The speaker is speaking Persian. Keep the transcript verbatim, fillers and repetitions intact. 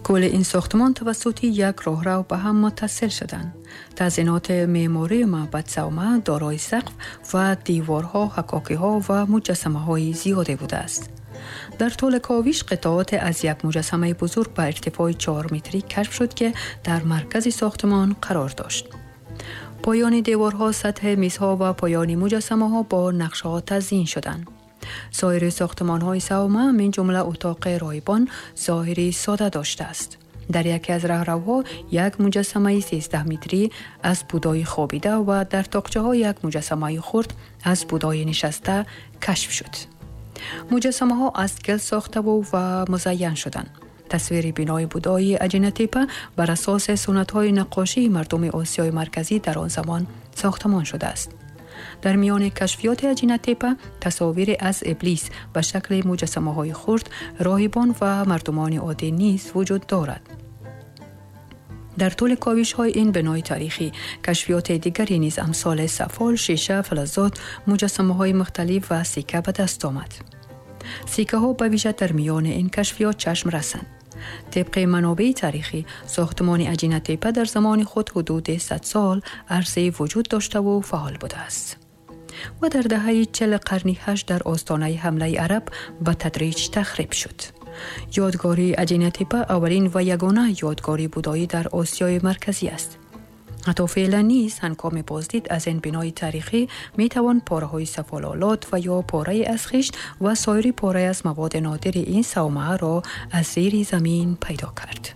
کل این ساختمان توسط یک راهرو به هم متصل شدند. تزئینات معماری معبد سومه دارای سقف و دیوارها، حکاکی‌ها و مجسمه‌های زیادی بوده است. در طول کاوش قطعات از یک مجسمه بزرگ به ارتفاع چهار متری کشف شد که در مرکز ساختمان قرار داشت. پایان دیوارها، سطح میزها و پایان مجسمه ها با نقشه ها تزیین شدند. سایر ساختمان های سومه من جمله اتاق راهبان ظاهری ساده داشته است. در یکی از راهروها یک مجسمه سیزده متری از بودای خوابیده و در تاقچه ها یک مجسمه خرد از بودای نشسته کشف شد. مجسمه ها از گل ساخته و, و مزین شدند. تصویر بنای بودای اجینه تپه بر اساس سنت های نقاشی مردم آسیای مرکزی در آن زمان ساختمان شده است. در میان کشفیات اجینه تپه تصاویر از ابلیس به شکل مجسمه های خرد، راهبان و مردمان عادی نیز وجود دارد. در طول کاوش های این بنای تاریخی کشفیات دیگری نیز امثال سفال، شیشه، فلزات، مجسمه های مختلف و سکه به دست آمد. سکه ها به ویژه در میان این کشفیات چشم رسند. طبق منابع تاریخی ساختمان اجینه تپه در زمان خود حدود صد سال عرصه وجود داشته و فعال بوده است و در دهه چهل قرن هشت در آستانه حمله عرب به تدریج تخریب شد. یادگاری اجینه تپه اولین و یگانه یادگاری بودایی در آسیای مرکزی است. حتی فعلا نیز هنگام بازدید از این بنای تاریخی می توان پاره های سفالالات و یا پاره از خشت و سایر پاره از مواد نادر این صومعه را از زیر زمین پیدا کرد.